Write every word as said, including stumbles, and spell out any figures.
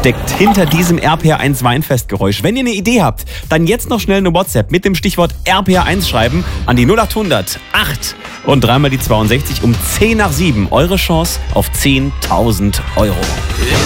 steckt hinter diesem R P R eins Weinfestgeräusch? Wenn ihr eine Idee habt, dann jetzt noch schnell eine WhatsApp mit dem Stichwort R P R eins schreiben an die null achthundert acht und dreimal die zweiundsechzig um zehn nach sieben. Eure Chance auf zehntausend Euro.